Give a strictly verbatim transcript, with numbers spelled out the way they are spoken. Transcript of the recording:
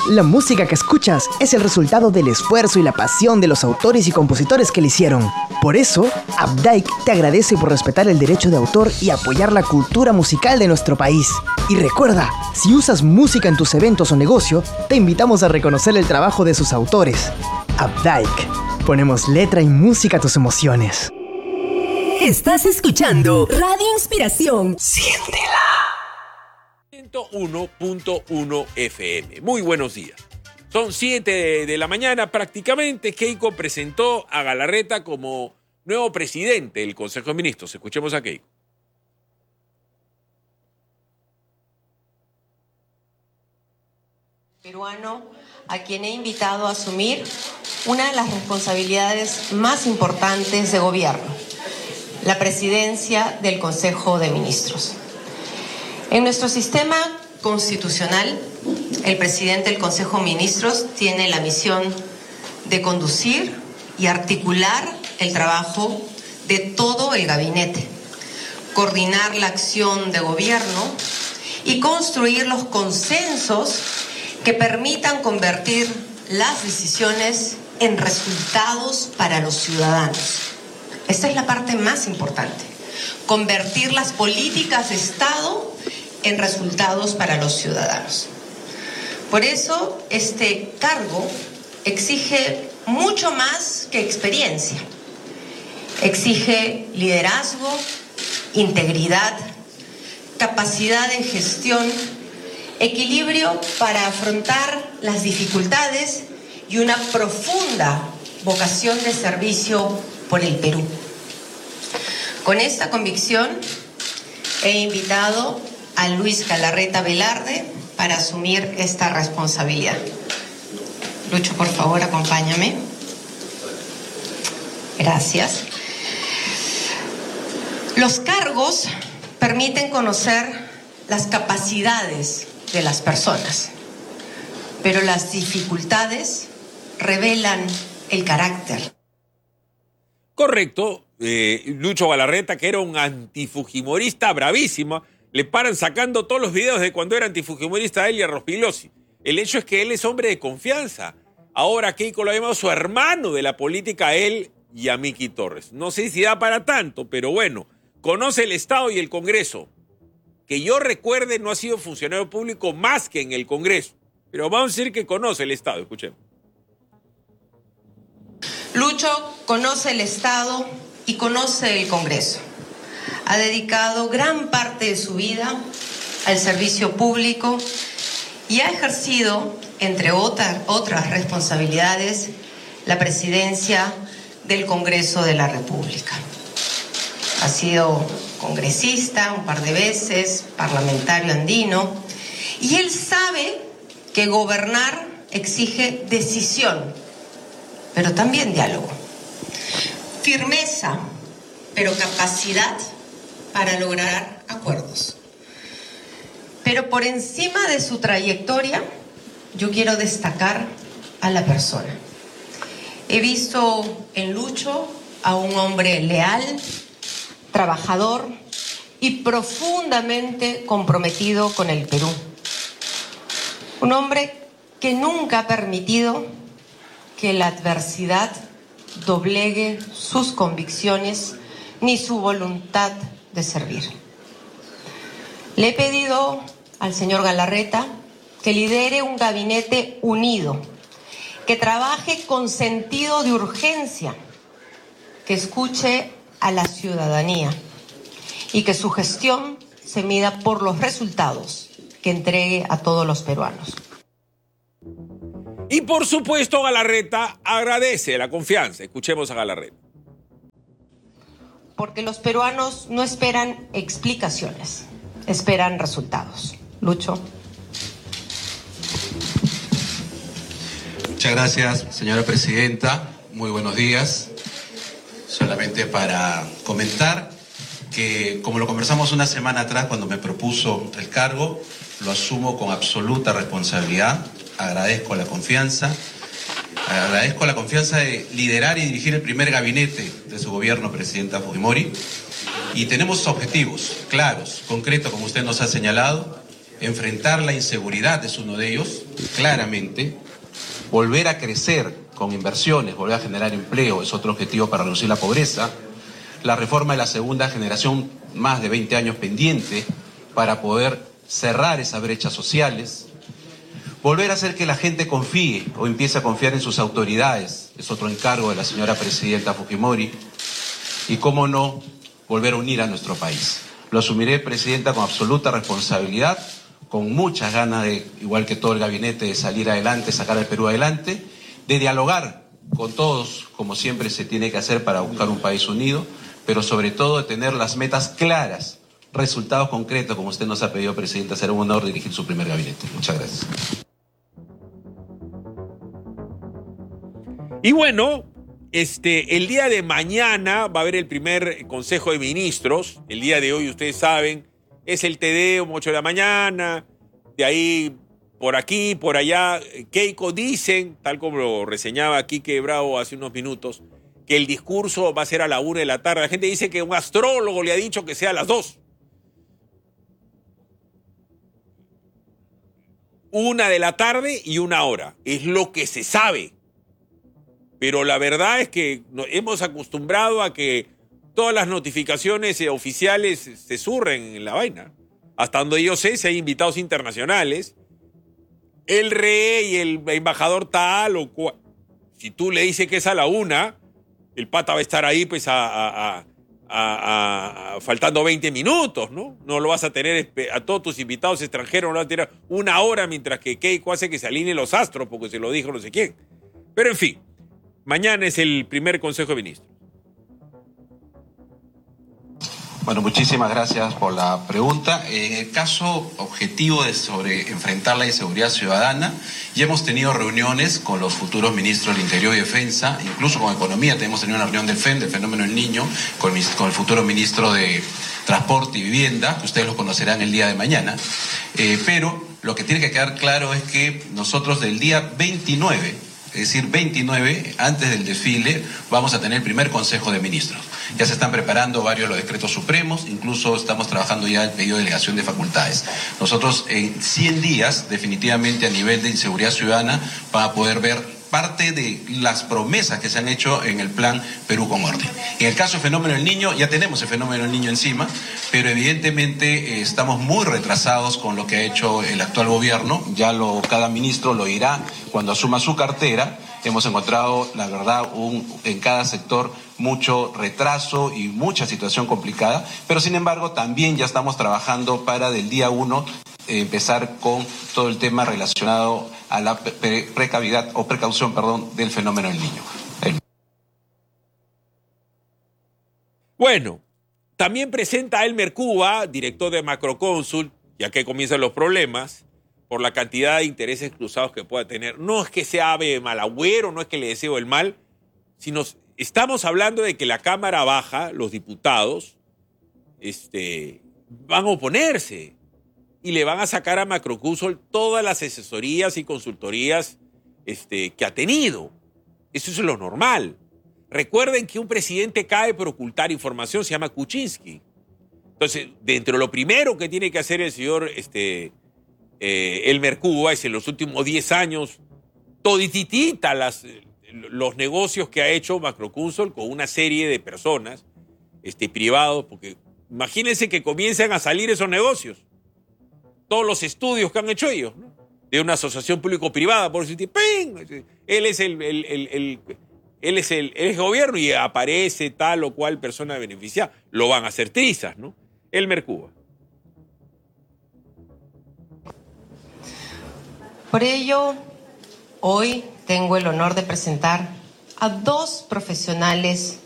La música que escuchas es el resultado del esfuerzo y la pasión de los autores y compositores que la hicieron. Por eso, Updike te agradece por respetar el derecho de autor y apoyar la cultura musical de nuestro país. Y recuerda, si usas música en tus eventos o negocio, te invitamos a reconocer el trabajo de sus autores. Updike. Ponemos letra y música a tus emociones. Estás escuchando Radio Inspiración. Siéntela. ciento uno punto uno F M. Muy buenos días. Son siete de la mañana prácticamente. Keiko presentó a Galarreta como nuevo presidente del Consejo de Ministros. Escuchemos a Keiko. Peruano a quien he invitado a asumir una de las responsabilidades más importantes de gobierno, la presidencia del Consejo de Ministros. En nuestro sistema constitucional, el presidente del Consejo de Ministros tiene la misión de conducir y articular el trabajo de todo el gabinete, coordinar la acción de gobierno y construir los consensos que permitan convertir las decisiones en resultados para los ciudadanos. Esta es la parte más importante, convertir las políticas de Estado en resultados para los ciudadanos. Por eso, este cargo exige mucho más que experiencia. Exige liderazgo, integridad, capacidad de gestión, equilibrio para afrontar las dificultades y una profunda vocación de servicio por el Perú. Con esta convicción, he invitado a Luis Galarreta Velarde para asumir esta responsabilidad. Lucho, por favor, acompáñame. Gracias. Los cargos permiten conocer las capacidades de las personas, pero las dificultades revelan el carácter. Correcto. Eh, Lucho Galarreta, que era un antifujimorista bravísimo, le paran sacando todos los videos de cuando era antifujimorista a él y a Rospigliosi. El hecho es que él es hombre de confianza. Ahora Keiko lo ha llamado su hermano de la política a él y a Miki Torres. No sé si da para tanto, pero bueno, conoce el Estado y el Congreso. Que yo recuerde, no ha sido funcionario público más que en el Congreso. Pero vamos a decir que conoce el Estado. Escuchemos. Lucho conoce el Estado y conoce el Congreso. Ha dedicado gran parte de su vida al servicio público y ha ejercido, entre otras, otras responsabilidades, la presidencia del Congreso de la República. Ha sido congresista un par de veces, parlamentario andino, y él sabe que gobernar exige decisión, pero también diálogo. Firmeza, pero capacidad para lograr acuerdos. Pero por encima de su trayectoria, yo quiero destacar a la persona. He visto en Lucho a un hombre leal, trabajador y profundamente comprometido con el Perú. Un hombre que nunca ha permitido que la adversidad doblegue sus convicciones ni su voluntad de servir. Le he pedido al señor Galarreta que lidere un gabinete unido, que trabaje con sentido de urgencia, que escuche a la ciudadanía y que su gestión se mida por los resultados que entregue a todos los peruanos. Y por supuesto Galarreta agradece la confianza. Escuchemos a Galarreta. Porque los peruanos no esperan explicaciones, esperan resultados. Lucho. Muchas gracias, señora presidenta. Muy buenos días. Solamente para comentar que, como lo conversamos una semana atrás cuando me propuso el cargo, lo asumo con absoluta responsabilidad. Agradezco la confianza. Agradezco la confianza de liderar y dirigir el primer gabinete de su gobierno, presidenta Fujimori. Y tenemos objetivos claros, concretos, como usted nos ha señalado. Enfrentar la inseguridad es uno de ellos, claramente. Volver a crecer con inversiones, volver a generar empleo es otro objetivo para reducir la pobreza. La reforma de la segunda generación, más de veinte años pendiente, para poder cerrar esas brechas sociales. Volver a hacer que la gente confíe o empiece a confiar en sus autoridades, es otro encargo de la señora presidenta Fujimori. Y cómo no, volver a unir a nuestro país. Lo asumiré, presidenta, con absoluta responsabilidad, con muchas ganas de, igual que todo el gabinete, de salir adelante, sacar al Perú adelante, de dialogar con todos, como siempre se tiene que hacer para buscar un país unido, pero sobre todo de tener las metas claras, resultados concretos, como usted nos ha pedido, presidenta. Será un honor dirigir su primer gabinete. Muchas gracias. Y bueno, este, el día de mañana va a haber el primer Consejo de Ministros. El día de hoy, ustedes saben, es el Tedeum, ocho de la mañana. De ahí, por aquí, por allá, Keiko dicen, tal como lo reseñaba Quique Bravo hace unos minutos, que el discurso va a ser a la una de la tarde. La gente dice que un astrólogo le ha dicho que sea a las dos. Una de la tarde y una hora. Es lo que se sabe. Pero la verdad es que nos hemos acostumbrado a que todas las notificaciones oficiales se surren en la vaina. Hasta donde yo sé, si hay invitados internacionales, el rey, el embajador tal o cual. Si tú le dices que es a la una, el pata va a estar ahí pues a, a, a, a, a faltando veinte minutos, ¿no? No lo vas a tener a todos tus invitados extranjeros, no vas a tener una hora mientras que Keiko hace que se alineen los astros porque se lo dijo no sé quién. Pero en fin. Mañana es el primer Consejo de Ministros. Bueno, muchísimas gracias por la pregunta. En el caso objetivo de sobre enfrentar la inseguridad ciudadana, ya hemos tenido reuniones con los futuros ministros del Interior y Defensa, incluso con Economía. Tenemos tenido una reunión del F E M, del Fenómeno del Niño, con el, con el futuro ministro de Transporte y Vivienda, que ustedes lo conocerán el día de mañana. Eh, pero lo que tiene que quedar claro es que nosotros del día veintinueve, es decir, veintinueve, antes del desfile, vamos a tener el primer Consejo de Ministros. Ya se están preparando varios de los decretos supremos, incluso estamos trabajando ya el pedido de delegación de facultades. Nosotros en cien días, definitivamente a nivel de inseguridad ciudadana, van a poder ver parte de las promesas que se han hecho en el plan Perú con Orden. En el caso del fenómeno del niño, ya tenemos el fenómeno del niño encima, pero evidentemente eh, estamos muy retrasados con lo que ha hecho el actual gobierno. Ya lo, cada ministro lo irá cuando asuma su cartera. Hemos encontrado, la verdad, un, en cada sector mucho retraso y mucha situación complicada, pero sin embargo también ya estamos trabajando para del día uno eh, empezar con todo el tema relacionado a la pre precavidad o precaución, perdón, del fenómeno del niño. El... Bueno, también presenta a Elmer Cuba, director de Macroconsult, ya que comienzan los problemas, por la cantidad de intereses cruzados que pueda tener. No es que sea ave malagüero, no es que le deseo el mal, sino estamos hablando de que la Cámara Baja, los diputados, este, van a oponerse y le van a sacar a Macroconsult todas las asesorías y consultorías este, que ha tenido. Eso es lo normal. Recuerden que un presidente cae por ocultar información, se llama Kuczynski. Entonces, dentro de lo primero que tiene que hacer el señor este, eh, Elmer Cuba es en los últimos diez años, todititita las, los negocios que ha hecho Macroconsult con una serie de personas este, privados, porque imagínense que comiencen a salir esos negocios. Todos los estudios que han hecho ellos, ¿no? De una asociación público-privada, por decir, ¡ping! Él es el, el, el, el, él es el, el gobierno y aparece tal o cual persona beneficiada. Lo van a hacer trizas, ¿no? Elmer Cuba. Por ello, hoy tengo el honor de presentar a dos profesionales